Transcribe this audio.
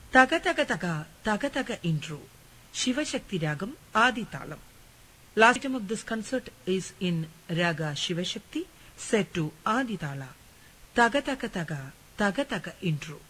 തക തക തക തക തക ഇൻട്രോ ശിവശക്തി രാഗം ആദിതാളം. Last item of this concert is in Raga Shivashakti set to Aditala. Taga taga taga taga taga intro.